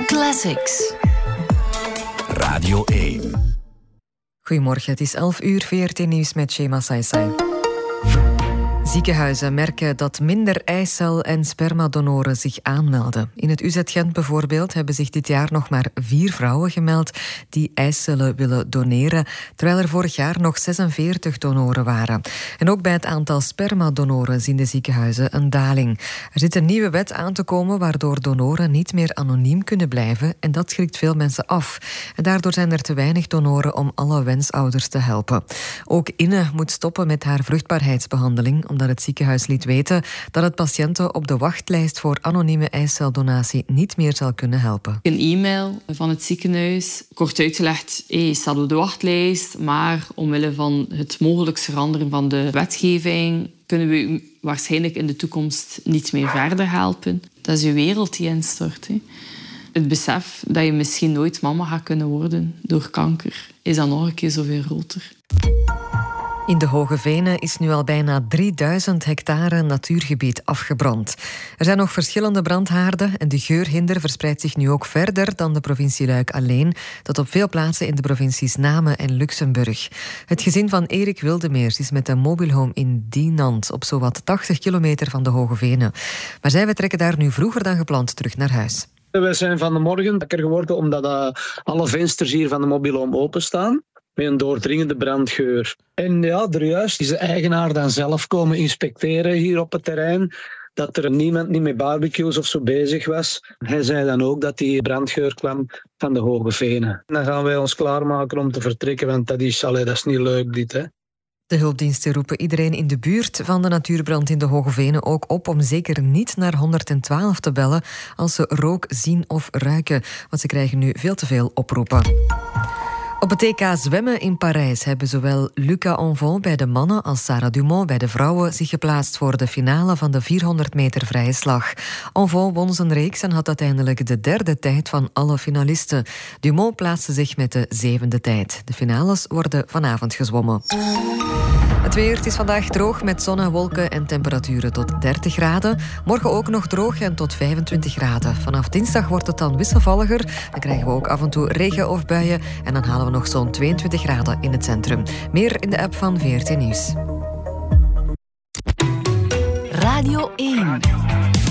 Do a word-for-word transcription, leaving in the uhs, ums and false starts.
Classics. Radio één. Goedemorgen, het is elf uur, V R T Nieuws met Shema Saisai. Ziekenhuizen merken dat minder eicel- en spermadonoren zich aanmelden. In het U Z Gent bijvoorbeeld hebben zich dit jaar nog maar vier vrouwen gemeld die eicellen willen doneren, terwijl er vorig jaar nog zesenveertig donoren waren. En ook bij het aantal spermadonoren zien de ziekenhuizen een daling. Er zit een nieuwe wet aan te komen waardoor donoren niet meer anoniem kunnen blijven en dat schrikt veel mensen af. En daardoor zijn er te weinig donoren om alle wensouders te helpen. Ook Inne moet stoppen met haar vruchtbaarheidsbehandeling omdat het ziekenhuis liet weten dat het patiënten op de wachtlijst voor anonieme eiceldonatie niet meer zal kunnen helpen. Een e-mail van het ziekenhuis, kort uitgelegd, hey, je staat op de wachtlijst, maar omwille van het mogelijk veranderen van de wetgeving kunnen we u waarschijnlijk in de toekomst niet meer verder helpen. Dat is je wereld die instort. Hè. Het besef dat je misschien nooit mama gaat kunnen worden door kanker, is dan nog een keer zoveel groter. In de Hoge Venen is nu al bijna drieduizend hectare natuurgebied afgebrand. Er zijn nog verschillende brandhaarden en de geurhinder verspreidt zich nu ook verder dan de provincie Luik alleen, tot op veel plaatsen in de provincies Namen en Luxemburg. Het gezin van Erik Wildemeers is met een mobielhome in Dinant op zowat tachtig kilometer van de Hoge Venen. Maar zij vertrekken daar nu vroeger dan gepland terug naar huis. We zijn van de morgen wakker geworden omdat uh, alle vensters hier van de mobielhome openstaan. Met een doordringende brandgeur. En ja, er juist is de eigenaar dan zelf komen inspecteren hier op het terrein. Dat er niemand niet met barbecues of zo bezig was. Hij zei dan ook dat die brandgeur kwam van de Hoge Venen. Dan gaan wij ons klaarmaken om te vertrekken, want dat is, allee, dat is niet leuk dit, hè. De hulpdiensten roepen iedereen in de buurt van de natuurbrand in de Hoge Venen ook op om zeker niet naar honderdtwaalf te bellen als ze rook zien of ruiken, want ze krijgen nu veel te veel oproepen. Op het E K zwemmen in Parijs hebben zowel Luca Onvon bij de mannen als Sarah Dumont bij de vrouwen zich geplaatst voor de finale van de vierhonderd meter vrije slag. Onvon won zijn reeks en had uiteindelijk de derde tijd van alle finalisten. Dumont plaatste zich met de zevende tijd. De finales worden vanavond gezwommen. Het weer, het is vandaag droog met zon en wolken en temperaturen tot dertig graden. Morgen ook nog droog en tot vijfentwintig graden. Vanaf dinsdag wordt het dan wisselvalliger. Dan krijgen we ook af en toe regen of buien. En dan halen we nog zo'n tweeëntwintig graden in het centrum. Meer in de app van V R T Nieuws. Radio één.